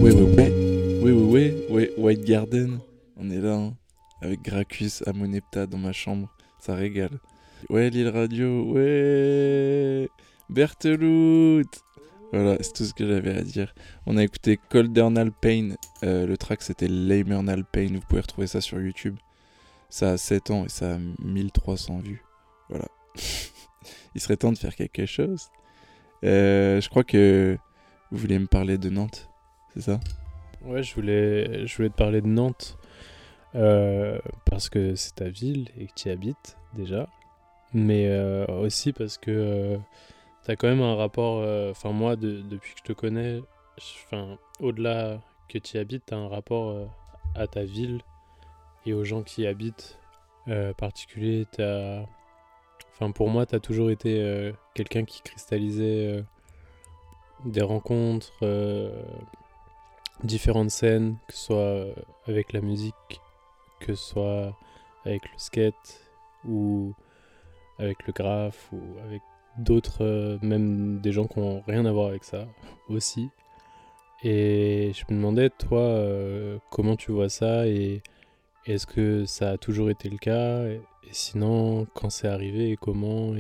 Ouais, White Garden, on est là, hein, avec Gracchus, Amonepta dans ma chambre, ça régale. Ouais, Lille Radio, ouais, Bertelout. Voilà, c'est tout ce que j'avais à dire. On a écouté Coldernal Pain, le track c'était Lamernal Pain, vous pouvez retrouver ça sur YouTube. Ça a 7 ans et ça a 1300 vues. Voilà. Il serait temps de faire quelque chose. Je crois que vous vouliez me parler de Nantes, c'est ça ? Ouais, je voulais te parler de Nantes parce que c'est ta ville et que tu y habites déjà, mais aussi parce que t'as quand même un rapport. Enfin, moi, depuis que je te connais, au-delà que tu y habites, t'as un rapport à ta ville et aux gens qui y habitent particulier. Enfin, pour moi, t'as toujours été quelqu'un qui cristallisait des rencontres. Différentes scènes, que ce soit avec la musique, que ce soit avec le skate ou avec le graphe ou avec d'autres, même des gens qui n'ont rien à voir avec ça aussi. Et je me demandais, toi, comment tu vois ça et est-ce que ça a toujours été le cas et sinon, quand c'est arrivé et comment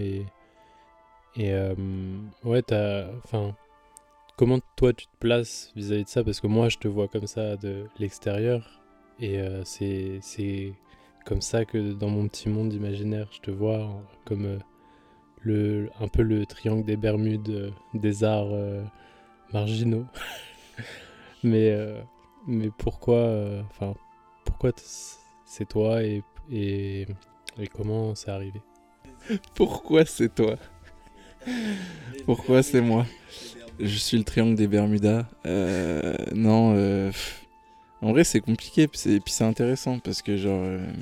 ouais, comment toi tu te places vis-à-vis de ça? Parce que moi je te vois comme ça de l'extérieur et c'est comme ça que dans mon petit monde imaginaire je te vois comme un peu le triangle des Bermudes des arts marginaux. mais, euh, mais pourquoi c'est toi et comment c'est arrivé? Pourquoi c'est toi ? Pourquoi c'est moi ? Je suis le triangle des Bermudas. Non, en vrai c'est compliqué, puis c'est intéressant parce que genre...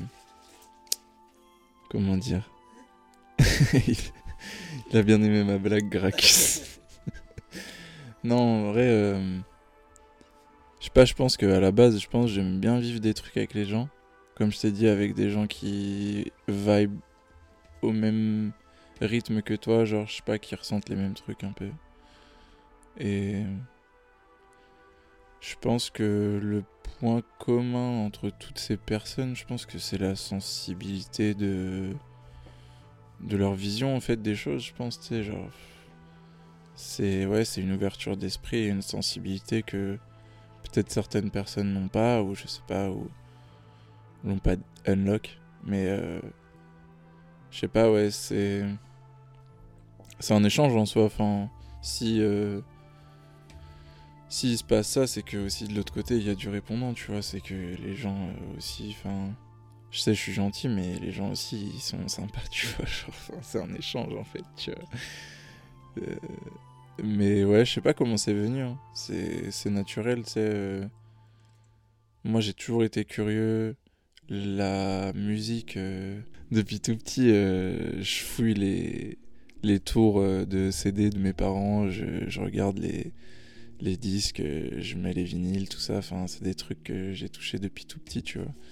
comment dire ? Il a bien aimé ma blague, Gracchus. Non, en vrai... je sais pas, je pense qu'à la base, j'aime bien vivre des trucs avec les gens. Comme je t'ai dit, avec des gens qui vibe au même rythme que toi, genre, je sais pas, qui ressentent les mêmes trucs un peu. Et je pense que le point commun entre toutes ces personnes, je pense que c'est la sensibilité de leur vision, en fait, des choses, je pense, tu sais, genre... c'est une ouverture d'esprit et une sensibilité que peut-être certaines personnes n'ont pas, ou je sais pas, ou l'ont pas unlock. Mais je sais pas, ouais, c'est un échange en soi. Enfin, s'il se passe ça, c'est que aussi de l'autre côté il y a du répondant, tu vois. C'est que les gens aussi, enfin, je sais, je suis gentil, mais les gens aussi ils sont sympas, tu vois. Genre, c'est un échange en fait, tu vois. Euh, mais ouais, je sais pas comment c'est venu, hein. C'est naturel, tu sais. Moi j'ai toujours été curieux. La musique, depuis tout petit, je fouille les tours de CD de mes parents, je regarde les disques, je mets les vinyles, tout ça. Enfin, c'est des trucs que j'ai touchés depuis tout petit, tu vois.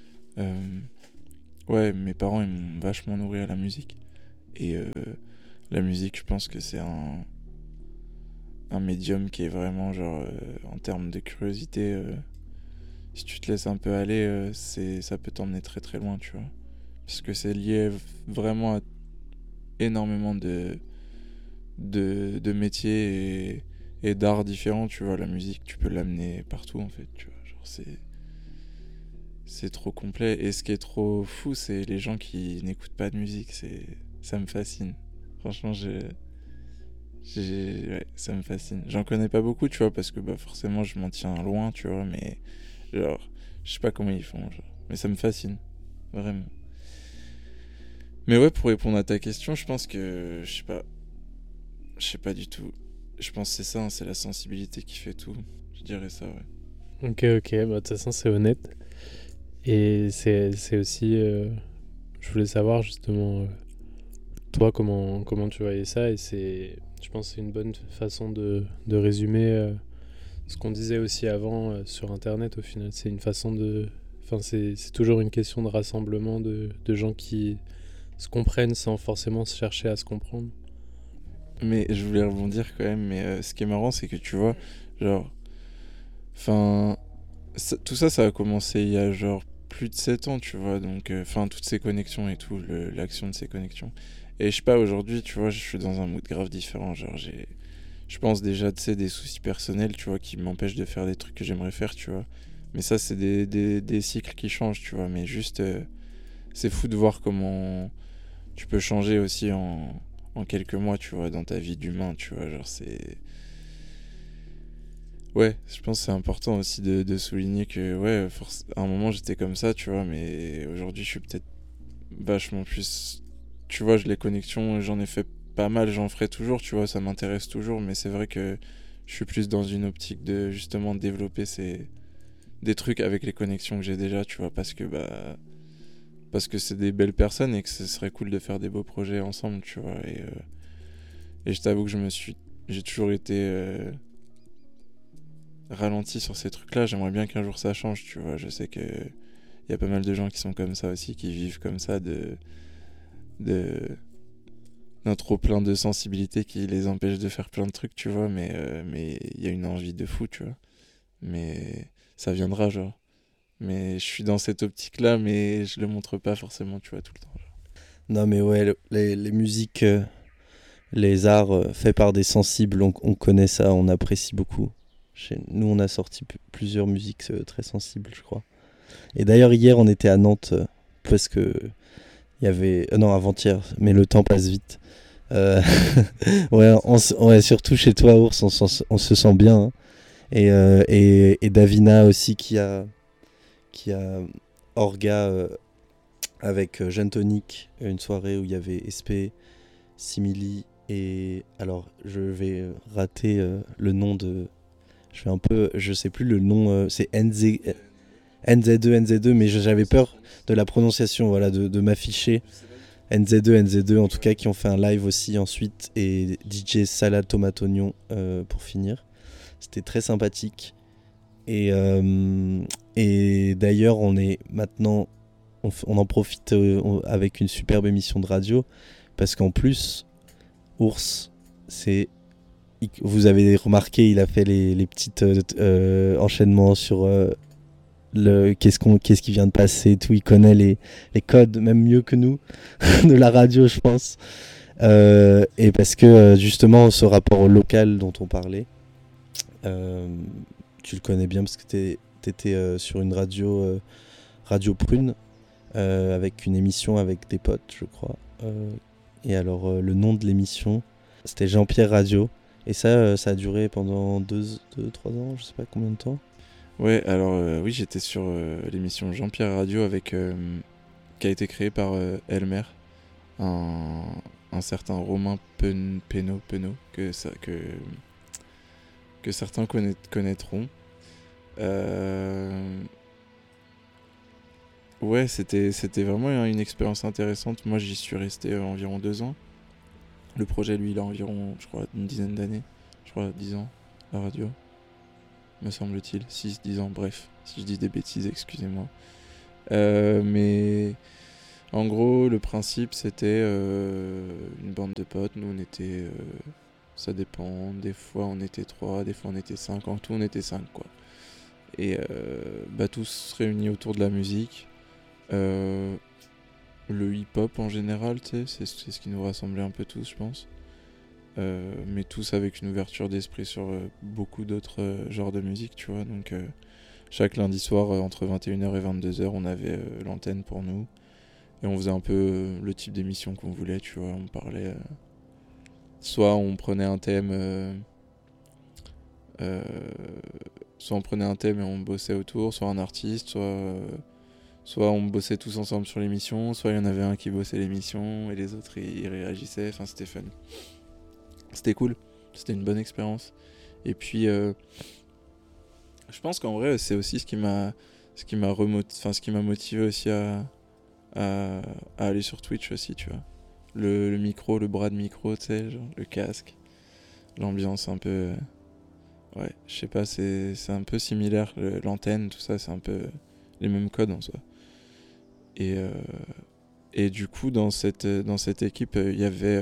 Ouais, mes parents, ils m'ont vachement nourri à la musique. Et la musique, je pense que c'est un médium qui est vraiment, genre, en termes de curiosité, si tu te laisses un peu aller, ça peut t'emmener très très loin, tu vois. Parce que c'est lié vraiment à énormément de métiers et d'arts différents, tu vois. La musique, tu peux l'amener partout, en fait, tu vois. Genre, c'est trop complet. Et ce qui est trop fou, c'est les gens qui n'écoutent pas de musique. Ça me fascine. Franchement, ouais, ça me fascine. J'en connais pas beaucoup, tu vois, parce que bah, forcément, je m'en tiens loin, tu vois. Mais genre, je sais pas comment ils font, genre. Mais ça me fascine. Vraiment. Mais ouais, pour répondre à ta question, je pense que, je sais pas du tout. Je pense que c'est ça, hein, c'est la sensibilité qui fait tout. Je dirais ça, ouais. Ok, bah de toute façon c'est honnête. Et c'est aussi, je voulais savoir justement, toi, comment tu voyais ça. Et je pense que c'est une bonne façon de résumer ce qu'on disait aussi avant sur Internet. Au final, c'est une façon enfin, c'est toujours une question de rassemblement de gens qui se comprennent sans forcément se chercher à se comprendre. Mais je voulais rebondir quand même, mais ce qui est marrant, c'est que tu vois, genre, Enfin, tout ça, ça a commencé il y a genre plus de 7 ans, tu vois. Donc, enfin, toutes ces connexions et tout, l'action de ces connexions. Et je sais pas, aujourd'hui, tu vois, je suis dans un mood grave différent. Genre, je pense déjà, tu sais, des soucis personnels, tu vois, qui m'empêchent de faire des trucs que j'aimerais faire, tu vois. Mais ça, c'est des cycles qui changent, tu vois. Mais juste, c'est fou de voir comment tu peux changer aussi en quelques mois, tu vois, dans ta vie d'humain, tu vois. Genre, c'est. Ouais, je pense que c'est important aussi de souligner que, ouais, à un moment j'étais comme ça, tu vois, mais aujourd'hui je suis peut-être vachement plus. Tu vois, les connexions, j'en ai fait pas mal, j'en ferai toujours, tu vois, ça m'intéresse toujours, mais c'est vrai que je suis plus dans une optique de justement développer des trucs avec les connexions que j'ai déjà, tu vois, parce que c'est des belles personnes et que ce serait cool de faire des beaux projets ensemble, tu vois, et je t'avoue que j'ai toujours été ralenti sur ces trucs-là. J'aimerais bien qu'un jour ça change, tu vois. Je sais que il y a pas mal de gens qui sont comme ça aussi, qui vivent comme ça de d'un trop plein de sensibilité qui les empêche de faire plein de trucs, tu vois. Mais il y a une envie de fou, tu vois. Mais ça viendra, genre. Mais je suis dans cette optique-là, mais je le montre pas forcément, tu vois, tout le temps. Genre. Non, mais ouais, les musiques, les arts faits par des sensibles, on connaît ça, on apprécie beaucoup. Nous, on a sorti plusieurs musiques très sensibles, je crois. Et d'ailleurs, hier, on était à Nantes parce que il y avait. Non, avant-hier, mais le temps passe vite. Euh, ouais, surtout chez toi, Ours, on se sent bien. Hein. Et Davina aussi qui a orga avec Jeanne Tonic, une soirée où il y avait SP, Simili et alors je vais rater le nom de. Je sais plus le nom, c'est NZ2, mais j'avais peur de la prononciation, voilà, de m'afficher. NZ2 en tout cas, qui ont fait un live aussi ensuite, et DJ Salade Tomate Oignon pour finir. C'était très sympathique. Et d'ailleurs, on est maintenant, on en profite avec une superbe émission de radio, parce qu'en plus, Ours, vous avez remarqué, il a fait les petites enchaînements sur qu'est-ce qui vient de passer et tout. Il connaît les codes, même mieux que nous, de la radio, je pense. Et parce que justement, ce rapport au local dont on parlait, tu le connais bien parce que t'étais sur une radio Prune, avec une émission avec des potes, je crois. Et alors, le nom de l'émission, c'était Jean-Pierre Radio. Et ça a duré pendant 2-3 ans, je sais pas combien de temps. Ouais, alors oui, j'étais sur l'émission Jean-Pierre Radio qui a été créée par Elmer, un certain Romain Penaud, que certains connaîtront. Ouais, c'était vraiment une expérience intéressante. Moi, j'y suis resté environ 2 ans. Le projet, lui, il a environ, je crois, une dizaine d'années. Je crois, 10 ans, la radio, me semble-t-il. 6-10 ans, bref. Si je dis des bêtises, excusez-moi. Mais en gros, le principe, c'était une bande de potes. Nous, on était... ça dépend. Des fois, on était 3, des fois, on était 5. En tout, on était 5, quoi. Et tous réunis autour de la musique. Le hip-hop en général, tu sais, c'est ce qui nous rassemblait un peu tous, je pense. Mais tous avec une ouverture d'esprit sur beaucoup d'autres genres de musique, tu vois. Donc chaque lundi soir, entre 21h et 22h, on avait l'antenne pour nous. Et on faisait un peu le type d'émission qu'on voulait, tu vois. On parlait... soit on prenait un thème... soit on prenait un thème et on bossait autour, soit un artiste, soit on bossait tous ensemble sur l'émission, soit il y en avait un qui bossait l'émission et les autres ils réagissaient. Enfin, c'était fun. C'était cool. C'était une bonne expérience. Et puis, je pense qu'en vrai, c'est aussi ce qui m'a motivé aussi à aller sur Twitch aussi, tu vois. Le micro, le bras de micro, tu sais, genre, le casque, l'ambiance un peu... ouais, je sais pas, c'est un peu similaire. L'antenne, tout ça, c'est un peu les mêmes codes en soi. Et du coup, dans cette équipe, il y avait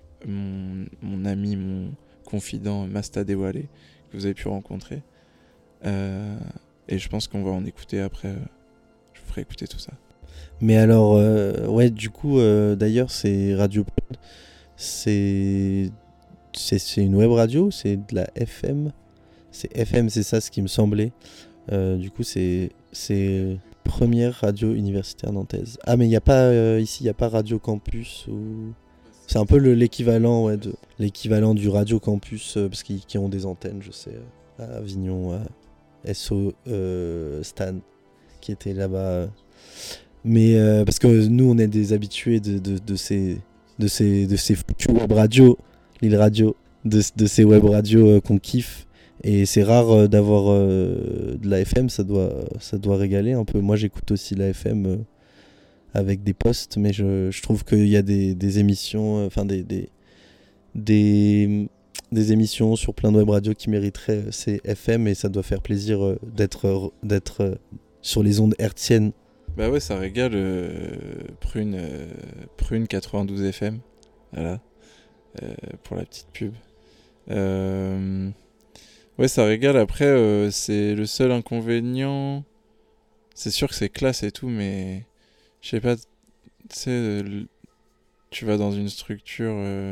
mon ami, mon confident Masta Dewale, que vous avez pu rencontrer. Et je pense qu'on va en écouter après. Je vous ferai écouter tout ça. Mais alors, ouais, du coup, d'ailleurs, c'est Radio Prune. C'est une web radio ou c'est de la FM? C'est FM, c'est ça ce qui me semblait. Du coup, c'est première radio universitaire nantaise. Ah, mais il n'y a pas ici, il n'y a pas Radio Campus ou... C'est un peu l'équivalent, ouais, l'équivalent du Radio Campus, parce qu'ils ont des antennes, je sais, à Avignon, à SO, Stan, qui était là-bas. Mais parce que nous, on est des habitués de ces foutues web radios, Lille Radio, de ces web radios qu'on kiffe. Et c'est rare d'avoir de la FM, ça doit régaler un peu. Moi, j'écoute aussi la FM avec des posts, mais je trouve qu'il y a des émissions, enfin des émissions sur plein de web radios qui mériteraient ces FM, et ça doit faire plaisir d'être sur les ondes hertziennes. Bah ouais, ça régale. Prune 92 FM, voilà, pour la petite pub. Ouais, ça régale. Après, c'est le seul inconvénient. C'est sûr que c'est classe et tout, mais je sais pas, tu sais, tu vas dans une structure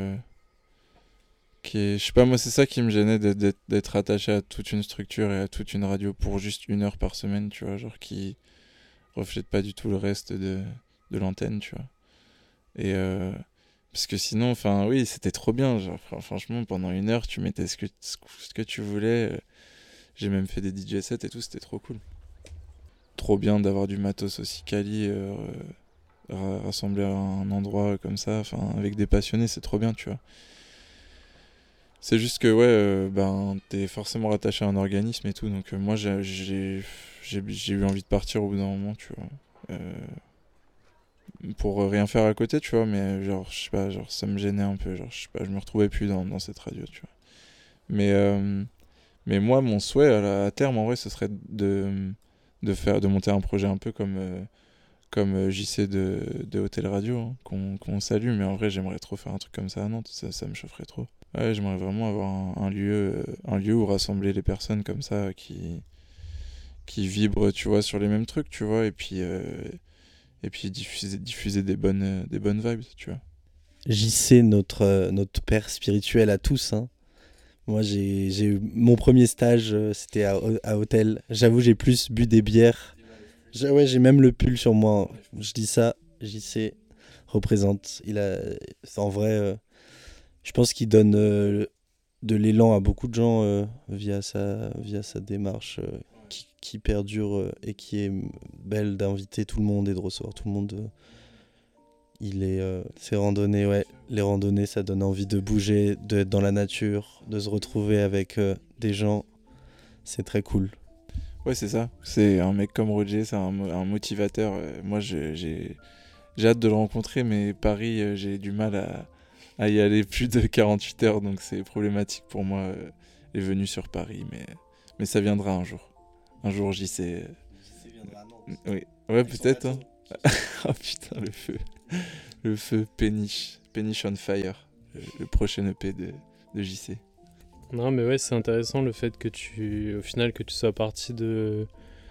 qui est... Je sais pas, moi, c'est ça qui me gênait d'être attaché à toute une structure et à toute une radio pour juste 1 heure par semaine, tu vois, genre qui reflète pas du tout le reste de l'antenne, tu vois. Et parce que sinon, enfin, oui, c'était trop bien, genre, franchement, pendant 1 heure, tu mettais ce que tu voulais. J'ai même fait des DJ sets et tout, c'était trop cool. Trop bien d'avoir du matos aussi quali rassemblé à un endroit comme ça, enfin avec des passionnés, c'est trop bien, tu vois. C'est juste que ouais, ben t'es forcément rattaché à un organisme et tout, donc moi j'ai eu envie de partir au bout d'un moment, tu vois, pour rien faire à côté, tu vois, mais genre je sais pas, genre ça me gênait un peu, genre je sais pas, je me retrouvais plus dans cette radio, tu vois. Mais moi mon souhait à terme en vrai, ce serait de monter un projet un peu comme JC de Hôtel Radio, hein, qu'on salue, mais en vrai j'aimerais trop faire un truc comme ça à Nantes, ça me chaufferait trop. Ouais, j'aimerais vraiment avoir un lieu où rassembler les personnes comme ça qui vibrent, tu vois, sur les mêmes trucs, tu vois, et puis diffuser des bonnes vibes, tu vois. JC, notre père spirituel à tous, hein. Moi, j'ai eu mon premier stage, c'était à Hôtel. J'avoue, j'ai plus bu des bières. Ouais, j'ai même le pull sur moi. Je dis ça, JC représente. En vrai, je pense qu'il donne de l'élan à beaucoup de gens via sa démarche qui perdure et qui est belle, d'inviter tout le monde et de recevoir tout le monde. Ces randonnées, ouais, les randonnées, ça donne envie de bouger, d'être dans la nature, de se retrouver avec des gens. C'est très cool. Ouais, c'est ça. C'est un mec comme Roger, c'est un motivateur. Moi, j'ai hâte de le rencontrer, mais Paris, j'ai du mal à y aller plus de 48 heures, donc c'est problématique pour moi, les venues sur Paris, mais ça viendra un jour. Un jour, j'y sais. JC viendra à Nantes. Oui. Ouais, peut-être. Hein. Oh putain, le feu Péniche on Fire, le prochain EP de JC. Non, mais ouais, c'est intéressant le fait que au final, que tu sois parti de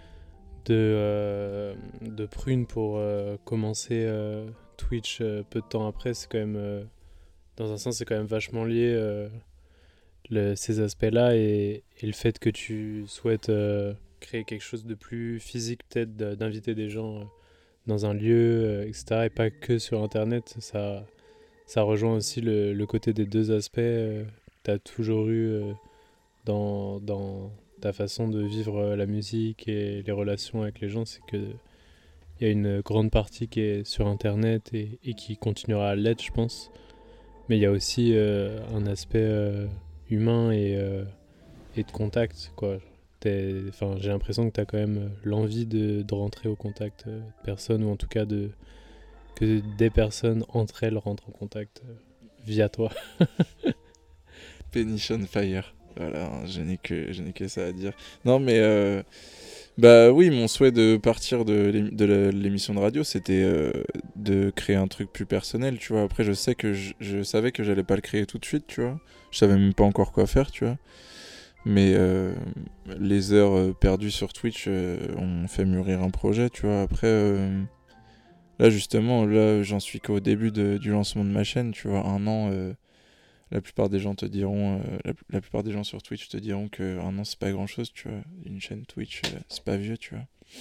Prune pour commencer Twitch peu de temps après. C'est quand même, dans un sens, c'est quand même vachement lié ces aspects-là, et le fait que tu souhaites créer quelque chose de plus physique, peut-être d'inviter des gens dans un lieu, etc., et pas que sur Internet. Ça rejoint aussi le côté des deux aspects que tu as toujours eu dans ta façon de vivre la musique et les relations avec les gens. C'est qu'il y a une grande partie qui est sur Internet et qui continuera à l'être, je pense. Mais il y a aussi un aspect humain et de contact, quoi. J'ai l'impression que tu as quand même l'envie de rentrer au contact de personnes, ou en tout cas que des personnes entre elles rentrent en contact via toi. Péniche on Fire. Voilà, hein, je n'ai que ça à dire. Non, mais bah oui, mon souhait de partir de l'émission de radio, c'était de créer un truc plus personnel, tu vois. Après, je sais que je savais que j'allais pas le créer tout de suite, tu vois. Je savais même pas encore quoi faire, tu vois. Mais les heures perdues sur Twitch ont fait mûrir un projet, tu vois. Après, là justement, là j'en suis qu'au début du lancement de ma chaîne, tu vois. 1 an, la plupart des gens te diront, la plupart des gens sur Twitch te diront que 1 an c'est pas grand chose, tu vois. Une chaîne Twitch, c'est pas vieux, tu vois.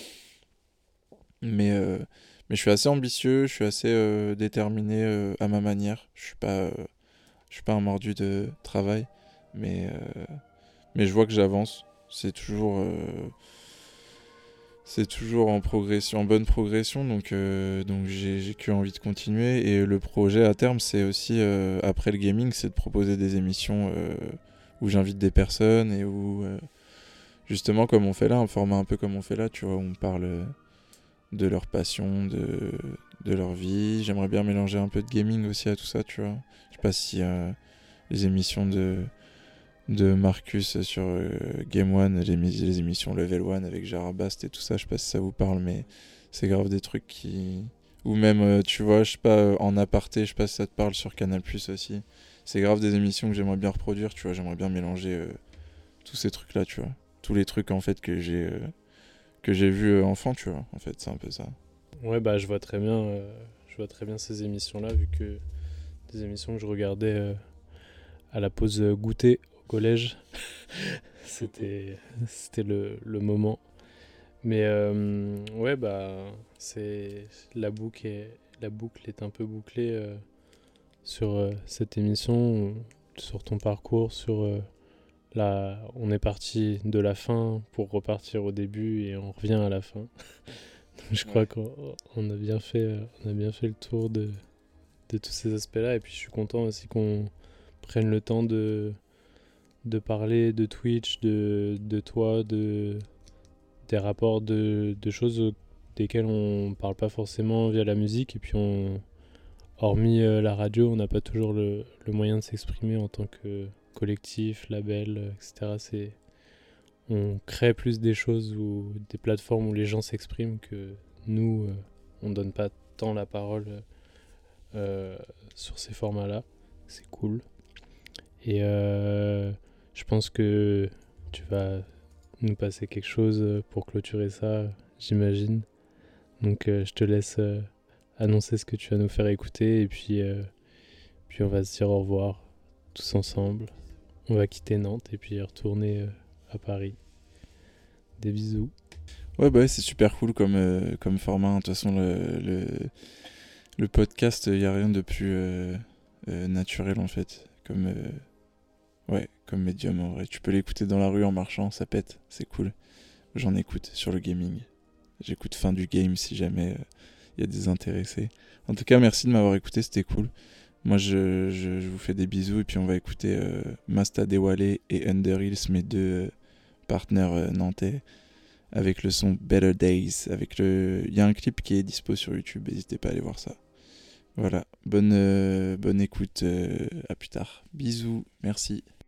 Mais je suis assez ambitieux, je suis assez déterminé à ma manière. Je suis pas un mordu de travail, mais, mais je vois que j'avance. C'est toujours en progression, en bonne progression, donc j'ai que envie de continuer. Et le projet à terme, c'est aussi, après le gaming, c'est de proposer des émissions où j'invite des personnes et où, justement, comme on fait là, un format un peu comme on fait là, tu vois, où on parle de leur passion, de leur vie. J'aimerais bien mélanger un peu de gaming aussi à tout ça, tu vois. Je sais pas si les émissions de Marcus sur Game One, les émissions Level One avec Gérard Bast et tout ça, je sais pas si ça vous parle, mais c'est grave des trucs qui... Ou même, tu vois, je sais pas, en aparté, je sais pas si ça te parle sur Canal Plus aussi. C'est grave des émissions que j'aimerais bien reproduire, tu vois, j'aimerais bien mélanger tous ces trucs-là, tu vois. Tous les trucs, en fait, que j'ai vus enfant, tu vois, en fait, c'est un peu ça. Ouais, bah je vois très bien ces émissions-là, vu que des émissions que je regardais à la pause goûter au collège. C'était le moment. Mais ouais, bah c'est la boucle est un peu bouclée sur cette émission, sur ton parcours, sur on est parti de la fin pour repartir au début et on revient à la fin. Je crois qu'on a bien fait le tour de tous ces aspects-là. Et puis je suis content aussi qu'on prenne le temps de parler de Twitch, de toi, des rapports de choses desquelles on parle pas forcément via la musique. Et puis hormis la radio, on n'a pas toujours le moyen de s'exprimer en tant que collectif, label, etc. On crée plus des choses ou des plateformes où les gens s'expriment que nous, on donne pas tant la parole sur ces formats-là. C'est cool. Et je pense que tu vas nous passer quelque chose pour clôturer ça, j'imagine. Donc je te laisse annoncer ce que tu vas nous faire écouter et puis on va se dire au revoir tous ensemble. On va quitter Nantes et puis retourner à Paris. Des bisous. Ouais, bah ouais, c'est super cool comme format. De toute façon, le podcast, il n'y a rien de plus naturel en fait. Comme médium en vrai. Tu peux l'écouter dans la rue en marchant, ça pète, c'est cool. J'en écoute sur le gaming. J'écoute fin du game si jamais il y a des intéressés. En tout cas, merci de m'avoir écouté, c'était cool. Moi, je vous fais des bisous et puis on va écouter Masta Dewale et Under Hills, mes deux partenaires nantais, avec le son Better Days. Il y a un clip qui est dispo sur YouTube, n'hésitez pas à aller voir ça. Voilà, bonne écoute, à plus tard. Bisous, merci.